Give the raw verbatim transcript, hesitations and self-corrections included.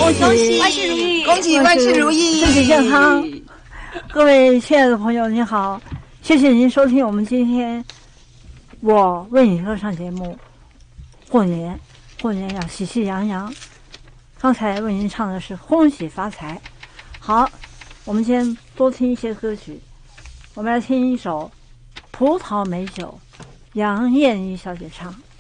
恭喜万事如意， 恭喜万事如意， 身体健康。各位亲爱的朋友，您好，谢谢您收听我们今天我为你歌唱节目。过年，过年要喜气洋洋。刚才为您唱的是恭喜发财。好，我们先多听一些歌曲。我们来听一首《葡萄美酒》，杨燕妮小姐唱。